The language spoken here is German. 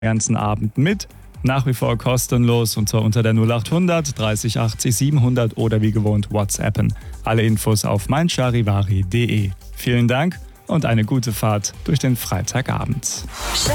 ganzen Abend mit. Nach wie vor kostenlos und zwar unter der 0800 30 80 700 oder wie gewohnt WhatsAppen. Alle Infos auf meincharivari.de. Vielen Dank und eine gute Fahrt durch den Freitagabend.